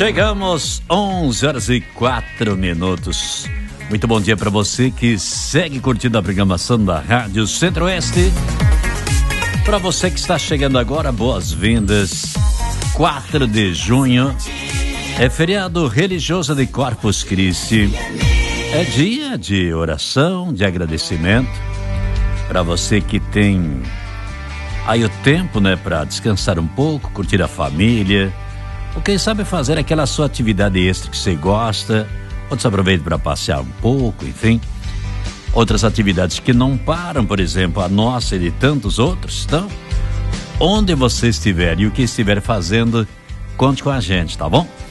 Chegamos 11h04. Muito bom dia para você que segue curtindo a programação da Rádio Centro-Oeste. Para você que está chegando agora, boas-vindas. 4 de junho é feriado religioso de Corpus Christi. É dia de oração, de agradecimento. Para você que tem aí o tempo, né, para descansar um pouco, curtir a família, ou quem sabe fazer aquela sua atividade extra que você gosta, outros aproveitam para passear um pouco, enfim. Outras atividades que não param, por exemplo, a nossa e de tantos outros. Então, onde você estiver e o que estiver fazendo, conte com a gente, tá bom?